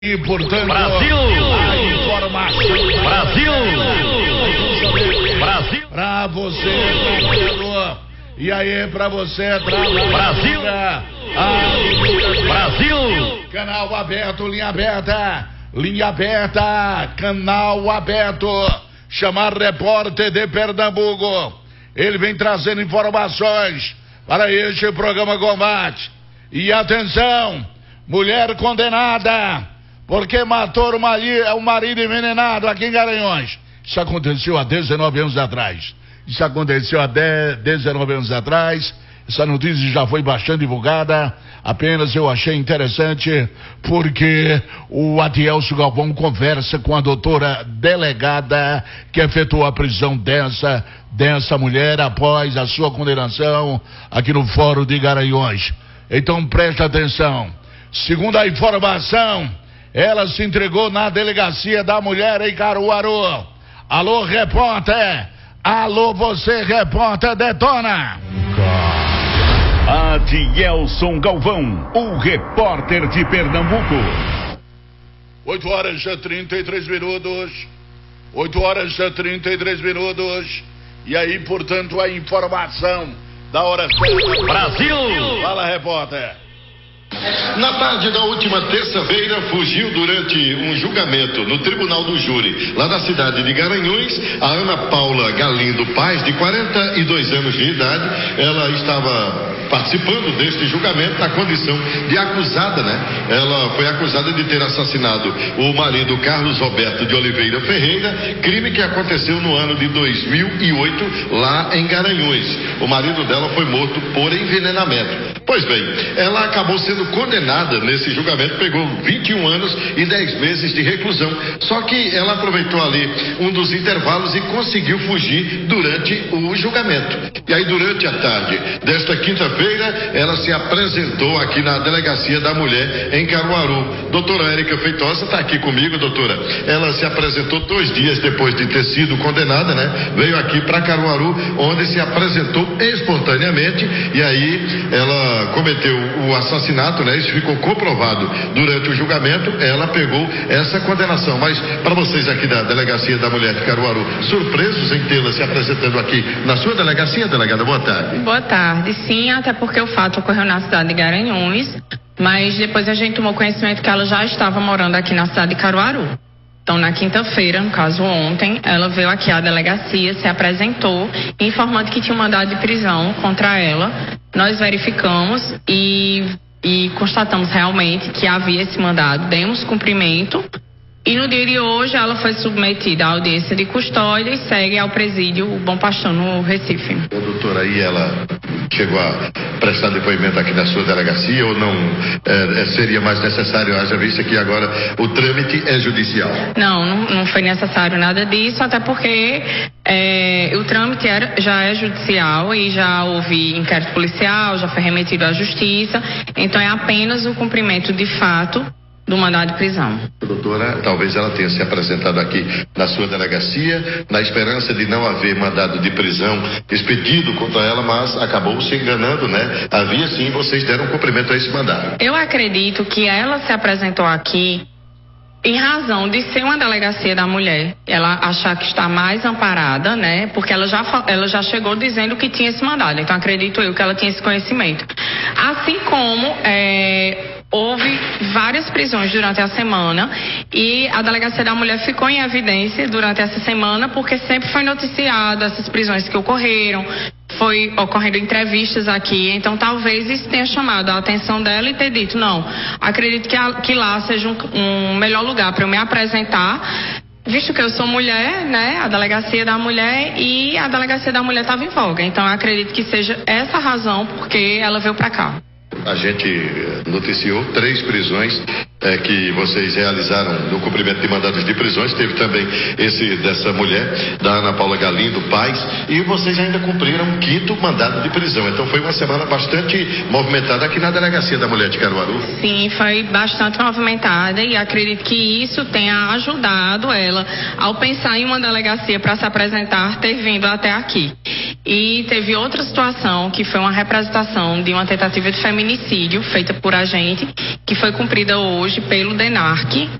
E, portanto, Brasil! A informação. Brasil! Brasil! Pra você, trabalhador. E aí, pra você, trabalhador. Brasil! Brasil! Canal aberto, linha aberta. Linha aberta, canal aberto. Chamar repórter de Pernambuco. Ele vem trazendo informações para este programa Combate. E atenção, mulher condenada porque matou o marido envenenado aqui em Garanhuns. Isso aconteceu há 19 anos atrás. Essa notícia já foi bastante divulgada. Apenas eu achei interessante porque o Adielso Galvão conversa com a doutora delegada que efetuou a prisão dessa mulher após a sua condenação aqui no Fórum de Garanhuns. Então preste atenção. Segundo a informação, ela se entregou na delegacia da mulher em Caruaru. Alô, repórter! Alô, você, repórter, detona! Adielson Galvão, o repórter de Pernambuco. 8 horas e 33 minutos. 8 horas e 33 minutos. E aí, portanto, a informação da hora certa. Brasil! Fala, repórter. Na tarde da última terça-feira, fugiu durante um julgamento no Tribunal do Júri, lá na cidade de Garanhuns, a Ana Paula Galindo Paz, de 42 anos de idade. Ela estava participando deste julgamento na condição de acusada, né? Ela foi acusada de ter assassinado o marido Carlos Roberto de Oliveira Ferreira, crime que aconteceu no ano de 2008, lá em Garanhuns. O marido dela foi morto por envenenamento. Pois bem, ela acabou sendo condenada nesse julgamento, pegou 21 anos e 10 meses de reclusão. Só que ela aproveitou ali um dos intervalos e conseguiu fugir durante o julgamento. E aí, durante a tarde desta quinta-feira, ela se apresentou aqui na Delegacia da Mulher em Caruaru. Doutora Érica Feitosa está aqui comigo, doutora. Ela se apresentou 2 dias depois de ter sido condenada, né? Veio aqui para Caruaru, onde se apresentou espontaneamente, e aí ela cometeu o assassinato, né? Isso ficou comprovado durante o julgamento. Ela pegou essa condenação. Mas para vocês aqui da Delegacia da Mulher de Caruaru, surpresos em tê-la se apresentando aqui na sua delegacia, delegada? Boa tarde. Boa tarde. Sim, até porque o fato ocorreu na cidade de Garanhuns, mas depois a gente tomou conhecimento que ela já estava morando aqui na cidade de Caruaru. Então, na quinta-feira, no caso ontem, ela veio aqui à delegacia, se apresentou, informando que tinha um mandado de prisão contra ela. Nós verificamos e constatamos realmente que havia esse mandado, demos cumprimento. E no dia de hoje ela foi submetida à audiência de custódia e segue ao presídio Bom Pastor, no Recife. Doutora, aí ela chegou a prestar depoimento aqui na sua delegacia ou não seria mais necessário, haja vista que agora o trâmite é judicial? Não foi necessário nada disso, até porque o trâmite já é judicial e já houve inquérito policial, já foi remetido à justiça, então é apenas o cumprimento de fato do mandado de prisão. Doutora, talvez ela tenha se apresentado aqui na sua delegacia na esperança de não haver mandado de prisão expedido contra ela, mas acabou se enganando, né? Havia sim, vocês deram cumprimento a esse mandado. Eu acredito que ela se apresentou aqui em razão de ser uma delegacia da mulher, ela achar que está mais amparada, né? Porque ela já chegou dizendo que tinha esse mandado, então acredito eu que ela tinha esse conhecimento. Assim como houve várias prisões durante a semana e a Delegacia da Mulher ficou em evidência durante essa semana porque sempre foi noticiado essas prisões que ocorreram, foi ocorrendo entrevistas aqui, então talvez isso tenha chamado a atenção dela e ter dito, não, acredito que lá seja um melhor lugar para eu me apresentar, visto que eu sou mulher, né, a Delegacia da Mulher, e a Delegacia da Mulher estava em voga, então eu acredito que seja essa a razão porque ela veio para cá. A gente noticiou 3 prisões que vocês realizaram no cumprimento de mandados de prisões. Teve também esse dessa mulher, da Ana Paula Galindo Paz, e vocês ainda cumpriram um 5º mandado de prisão. Então foi uma semana bastante movimentada aqui na Delegacia da Mulher de Caruaru. Sim, foi bastante movimentada e acredito que isso tenha ajudado ela ao pensar em uma delegacia para se apresentar, ter vindo até aqui. E teve outra situação que foi uma representação de uma tentativa de feminicídio feita por agente, que foi cumprida hoje pelo DENARC,